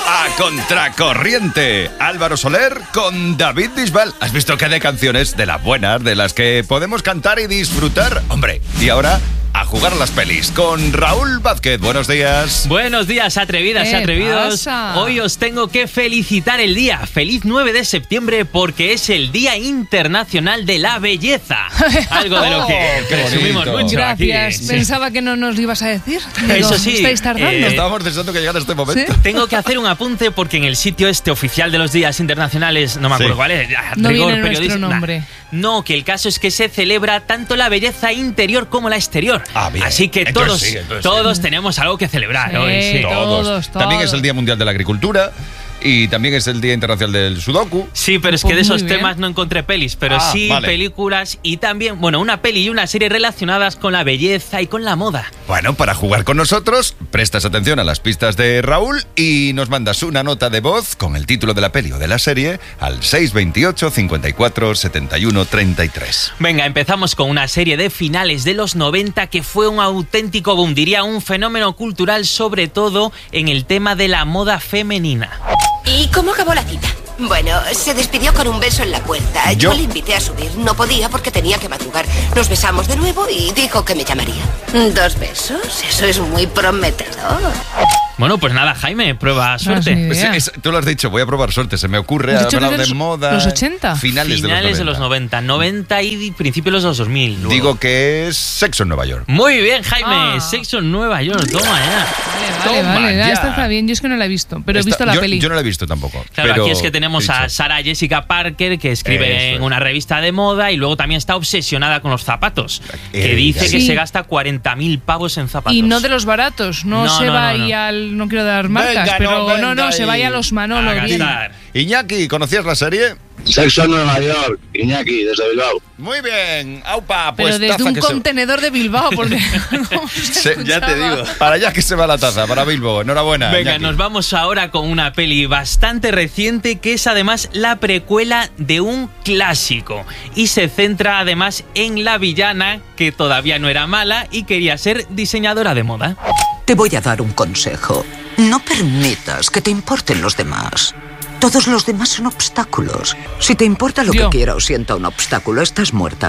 A contracorriente, Álvaro Soler con David Bisbal. ¿Has visto qué de canciones? De las buenas, de las que podemos cantar y disfrutar. Hombre, y ahora a jugar a las pelis con Raúl Vázquez. Buenos días. Buenos días, atrevidas y atrevidos. Pasa? Hoy os tengo que felicitar el día. Feliz 9 de septiembre porque es el Día Internacional de la Belleza. Algo de lo que qué presumimos bonito. mucho Gracias. aquí. Pensaba que no nos lo ibas a decir. Digo, Eso sí, estáis tardando. Estábamos deseando que llegara este momento. ¿Sí? Tengo que hacer un apunte porque en el sitio oficial de los días internacionales, no me acuerdo Sí. cuál es, No rigor viene nuestro periodístico, nombre. nah. No, que el caso es que se celebra tanto la belleza interior como la exterior. Ah, bien. Así que Entonces todos sí. tenemos algo que celebrar Sí. hoy. Sí. Todos. También es el Día Mundial de la Agricultura y también es el Día Internacional del Sudoku. Sí, pero es que Pues de esos muy bien. temas no encontré pelis, pero sí vale. películas y también, bueno, una peli y una serie relacionadas con la belleza y con la moda. Bueno, para jugar con nosotros, prestas atención a las pistas de Raúl y nos mandas una nota de voz con el título de la peli o de la serie al 628 54 71 33. Venga, empezamos con una serie de finales de los 90 que fue un auténtico boom, diría un fenómeno cultural, sobre todo en el tema de la moda femenina. ¿Y cómo acabó la cita? Bueno, se despidió con un beso en la puerta. ¿Yo? Yo le invité a subir. No podía porque tenía que madrugar. Nos besamos de nuevo y dijo que me llamaría. ¿2 besos? Eso es muy prometedor. Bueno, pues nada, Jaime, prueba suerte. ni idea. Tú lo has dicho, voy a probar suerte. Se me ocurre ¿Has dicho hablar que de moda. los 80? Finales Finales de los 90, 90 y principios de los 2000. luego. Digo que es Sexo en Nueva York. Muy bien, Jaime. Ah. Sexo en Nueva York, toma ya. Vale, ya. esta está bien. Yo es que no la he visto, pero he visto la peli. Yo no la he visto tampoco. Claro, pero aquí es que tenemos he a dicho, Sarah Jessica Parker, que escribe Eso en es. una revista de moda y luego también está obsesionada con los zapatos, que dice que Sí. se gasta 40.000 pavos en zapatos. Y no de los baratos, no, No, se no, va no, ahí no. al... No quiero dar marcas, Venga, pero venga se ahí. vaya a los Manolo. A bien. gastar. Iñaki, ¿conocías la serie? Sexo en Nueva York, Iñaki, desde Bilbao. Muy bien, aupa, pues Pero desde taza un que se- contenedor de Bilbao, porque no se ya te escuchaba. digo. Para allá que se va la taza, para Bilbo. Enhorabuena. Venga, Iñaki. nos vamos ahora con una peli bastante reciente que es además la precuela de un clásico y se centra además en la villana que todavía no era mala y quería ser diseñadora de moda. Te voy a dar un consejo. No permitas que te importen los demás. Todos los demás son obstáculos. Si te importa lo Yo. que quiera o sienta un obstáculo, estás muerta.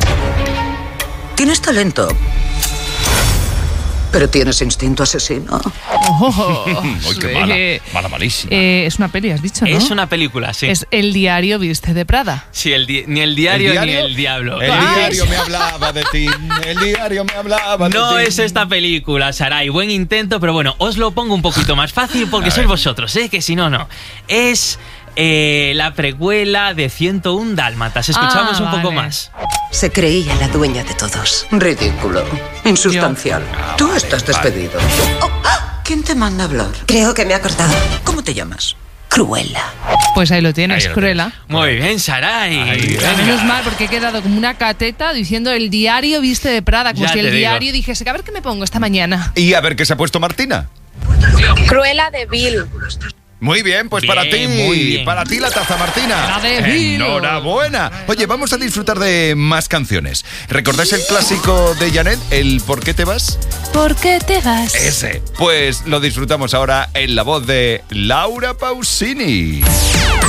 Tienes talento. Pero tienes instinto asesino. Oh, Uy, qué sí. mala, malísima. Es una peli, has dicho, ¿no? Es una película, sí. Es El diario viste de Prada. Sí, ni el diario ¿El ni diario? el diablo. El Ah, diario me hablaba de ti. El diario me hablaba de ti. No es esta película, Saray. Buen intento, pero bueno, os lo pongo un poquito más fácil porque A sois ver. vosotros, que si no, no. Es la precuela de 101 Dálmatas. Escuchamos un poco vale. más. Se creía la dueña de todos. Ridículo. Insustancial. Tú estás despedido. Oh, ¡ah! ¿Quién te manda a hablar? Creo que me ha cortado. ¿Cómo te llamas? Cruela. Pues ahí lo tienes, Ahí lo Cruella. Muy bien, Saray. Ahí, Venga. Menos mal, porque he quedado como una cateta diciendo El diario viste de Prada. Como Ya si el te digo. diario dijese, a ver qué me pongo esta mañana. Y a ver qué se ha puesto Martina. Cruella de Vil. Muy bien, pues Bien, para ti. muy bien. Para ti la taza, Martina. La de Vilo. Enhorabuena. Oye, vamos a disfrutar de más canciones. ¿Recordáis el clásico de Janet, el ¿Por qué te vas? ¿Por qué te vas? Ese. Pues lo disfrutamos ahora en la voz de Laura Pausini.